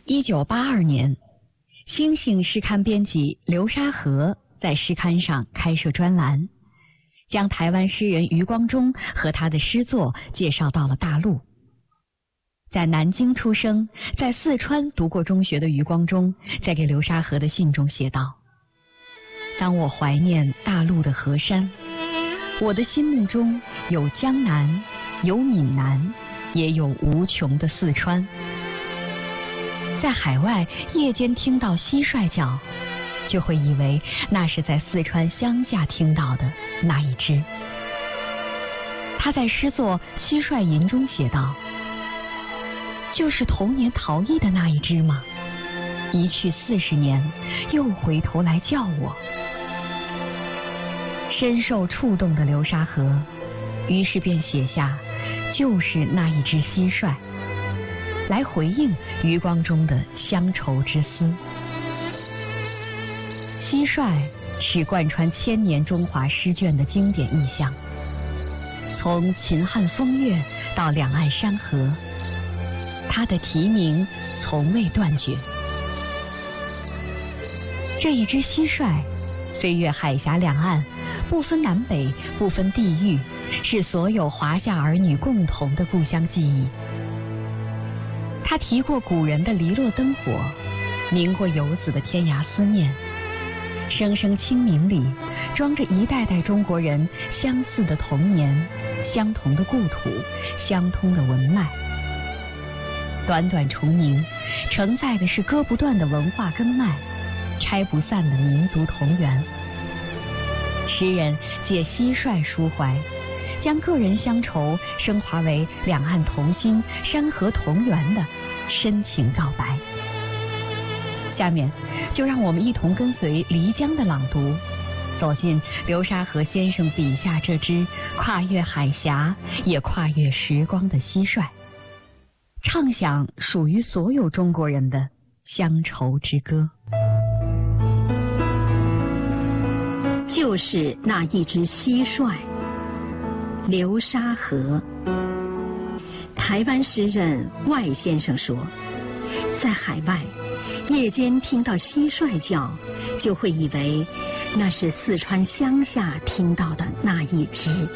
1982年，星星诗刊编辑刘沙河在诗刊上开设专栏，将台湾诗人余光中和他的诗作介绍到了大陆。在南京出生，在四川读过中学的余光中，在给刘沙河的信中写道：当我怀念大陆的河山，我的心目中有江南，有闽南，也有无穷的四川。在海外夜间听到蟋蟀叫，就会以为那是在四川乡下听到的那一只。他在诗作《蟋蟀吟》中写道：就是童年逃逸的那一只吗？一去40年，又回头来叫我。深受触动的刘沙河，于是便写下就是那一只蟋蟀，来回应余光中的乡愁之思。蟋蟀是贯穿千年中华诗卷的经典意象，从秦汉风月到两岸山河，它的题名从未断绝。这一只蟋蟀飞越海峡两岸，不分南北，不分地域，是所有华夏儿女共同的故乡记忆。他提过古人的篱落灯火，明过游子的天涯思念，声声清明里装着一代代中国人相似的童年，相同的故土，相通的文脉。短短重名，承载的是割不断的文化根脉，拆不散的民族同源。诗人借蟋蟀抒怀，将个人乡愁升华为两岸同心、山河同源的深情告白。下面就让我们一同跟随漓江的朗读，走进刘沙河先生笔下这只跨越海峡也跨越时光的蟋蟀，唱响属于所有中国人的乡愁之歌。 就是那一只蟋蟀，刘沙河。台湾诗人外先生说，在海外夜间听到蟋蟀叫，就会以为那是四川乡下听到的那一只。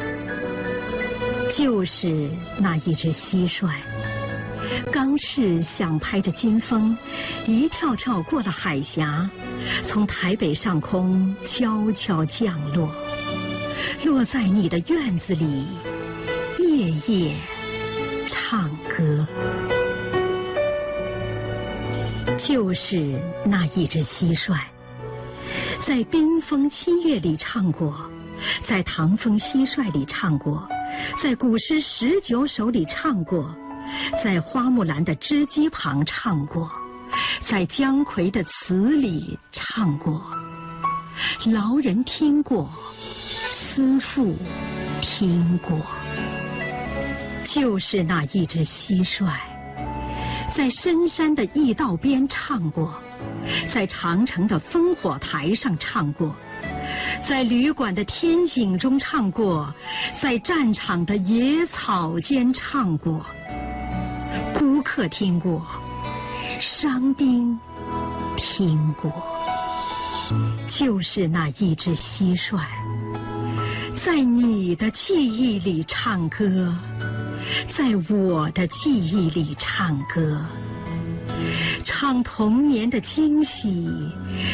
就是那一只蟋蟀，钢翅响拍着金风，一跳跳过了海峡，从台北上空悄悄降落，落在你的院子里，夜夜唱歌。就是那一只蟋蟀，在冰封7月里唱过，在唐风蟋蟀里唱过，在古诗19首里唱过，在花木兰的织机旁唱过，在姜夔的词里唱过。劳人听过，思妇听过。就是那一只蟋蟀，在深山的驿道边唱过，在长城的烽火台上唱过，在旅馆的天井中唱过，在战场的野草间唱过。孤客听过，伤兵听过。就是那一只蟋蟀，在你的记忆里唱歌，在我的记忆里唱歌，唱童年的惊喜，